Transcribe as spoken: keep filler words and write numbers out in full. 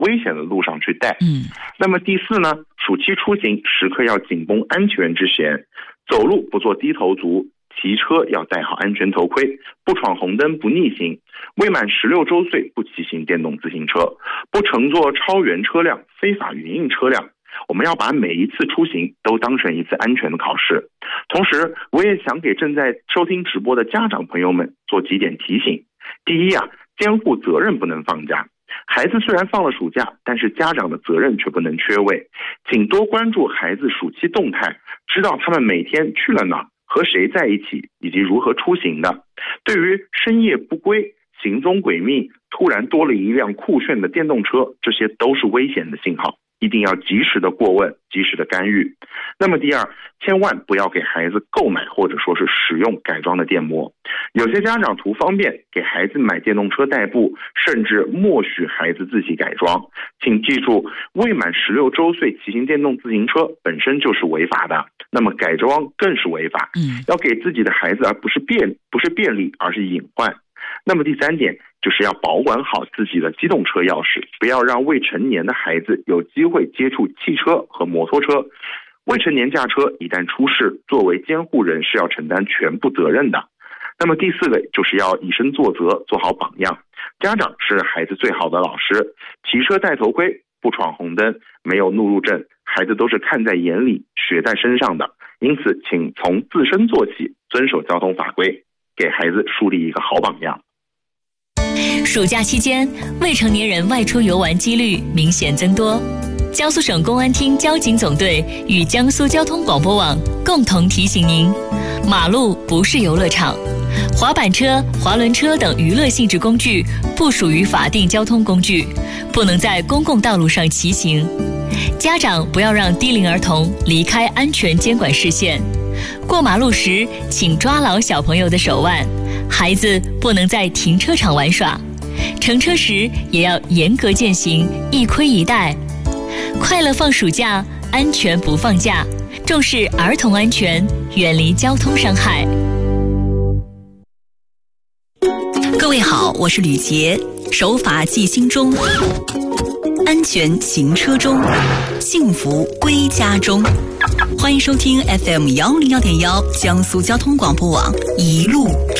危险的路上去带。 嗯， 那么第四呢，暑期出行时刻要紧绷安全之弦，走路不做低头族，骑车要戴好安全头盔，不闯红灯不逆行，未满十六周岁不骑行电动自行车，不乘坐超员车辆、非法营运车辆。我们要把每一次出行都当成一次安全的考试。同时，我也想给正在收听直播的家长朋友们做几点提醒。第一啊，监护责任不能放假。孩子虽然放了暑假，但是家长的责任却不能缺位。请多关注孩子暑期动态，知道他们每天去了哪，和谁在一起，以及如何出行的。对于深夜不归、行踪诡秘、突然多了一辆酷炫的电动车，这些都是危险的信号，一定要及时的过问，及时的干预。那么第二，千万不要给孩子购买或者说是使用改装的电摩。有些家长图方便给孩子买电动车代步，甚至默许孩子自己改装。请记住，未满十六周岁骑行电动自行车本身就是违法的，那么改装更是违法。 嗯， 要给自己的孩子而不是便不是便利，而是隐患。那么第三点，就是要保管好自己的机动车钥匙，不要让未成年的孩子有机会接触汽车和摩托车。未成年驾车一旦出事，作为监护人是要承担全部责任的。那么第四个，就是要以身作则，做好榜样。家长是孩子最好的老师，骑车戴头盔，不闯红灯，没有怒路症，孩子都是看在眼里，学在身上的。因此，请从自身做起，遵守交通法规，给孩子树立一个好榜样。 暑假期间，未成年人外出游玩几率明显增多。江苏省公安厅交警总队与江苏交通广播网共同提醒您：马路不是游乐场，滑板车、滑轮车等娱乐性质工具不属于法定交通工具，不能在公共道路上骑行。家长不要让低龄儿童离开安全监管视线。过马路时，请抓牢小朋友的手腕，孩子不能在停车场玩耍。乘车时也要严格践行一盔一带。快乐放暑假，安全不放假，重视儿童安全，远离交通伤害。各位好，我是吕杰，守法记心中，安全行车中，幸福归家中。欢迎收听 F M 幺零幺点幺江苏交通广播网一路